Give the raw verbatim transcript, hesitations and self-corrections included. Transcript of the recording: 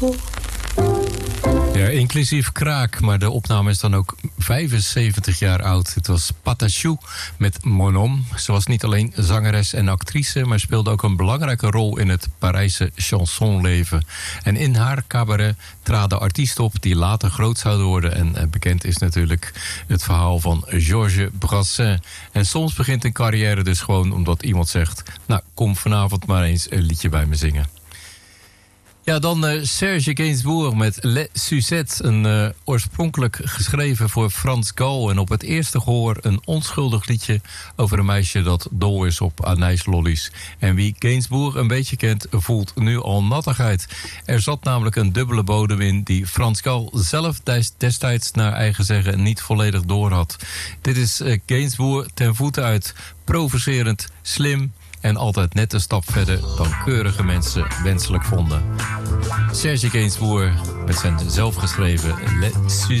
Ja, inclusief kraak, maar de opname is dan ook vijfenzeventig jaar oud. Het was Patachou met Mon Homme. Ze was niet alleen zangeres en actrice, maar speelde ook een belangrijke rol in het Parijse chansonleven. En in haar cabaret traden artiesten op die later groot zouden worden. En bekend is natuurlijk het verhaal van Georges Brassens. En soms begint een carrière dus gewoon omdat iemand zegt: nou, kom vanavond maar eens een liedje bij me zingen. Ja, dan uh, Serge Gainsbourg met Les Sucettes. Een uh, oorspronkelijk geschreven voor Frans Gal. En op het eerste gehoor een onschuldig liedje over een meisje dat dol is op anijslollies. En wie Gainsbourg een beetje kent, voelt nu al nattigheid. Er zat namelijk een dubbele bodem in die Frans Gal zelf destijds naar eigen zeggen niet volledig doorhad. Dit is uh, Gainsbourg ten voeten uit, provocerend, slim en altijd net een stap verder dan keurige mensen wenselijk vonden. Serge Gainsbourg met zijn zelfgeschreven Les Sucettes.